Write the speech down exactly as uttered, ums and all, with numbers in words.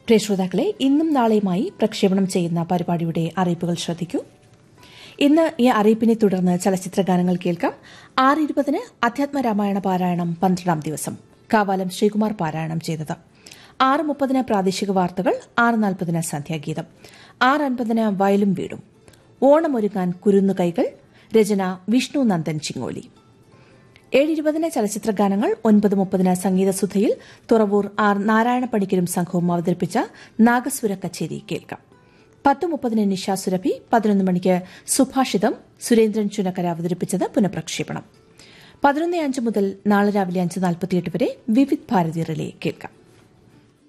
പ്രിയ ശ്രോതാക്കളെ, ഇന്നും നാളെയുമായി പ്രക്ഷേപണം ചെയ്യുന്ന പരിപാടിയുടെ അറിയിപ്പുകൾ ശ്രദ്ധിക്കൂ. ഇന്ന് ഈ അറിയിപ്പിനെ തുടർന്ന് ചലച്ചിത്രഗാനങ്ങൾ കേൾക്കാം. ആറ് ഇരുപതിന് അധ്യാത്മരാമായണ പാരായണം പന്ത്രണ്ടാം ദിവസം കാവാലം ശ്രീകുമാർ പാരായണം ചെയ്തത്. ആറ് മുപ്പതിന് പ്രാദേശിക വാർത്തകൾ. ആറ് നാൽപ്പതിന് സന്ധ്യാഗീതം. ആറ് അൻപതിന് വയലും വീടും. ഓണമൊരുങ്ങാൻ കുരുന്നുകൈകൾ. രചന വിഷ്ണു നന്ദൻ ചിങ്ങോലി. ഏഴ് ഇരുപതിന് ചലച്ചിത്രഗാനങ്ങൾ. ഒൻപത് മുപ്പതിന് സംഗീതസുധയിൽ തുറവൂർ ആർ നാരായണ പണിക്കരും സംഘവും അവതരിപ്പിച്ച നാഗസ്വര കച്ചേരി കേൾക്കാം. പത്ത് മുപ്പതിന് നിഷ സുരഭി. പതിനൊന്ന് മണിക്ക് സുഭാഷിതം സുരേന്ദ്രൻ ചുനക്കര അവതരിപ്പിച്ചത് പുനഃപ്രക്ഷേപണം. പതിനൊന്ന് അഞ്ച് മുതൽ നാളെ രാവിലെ അഞ്ച് നാൽപ്പത്തിയെട്ട് വരെ വിവിധ് ഭാരതി റിലേ കേൾക്കാം.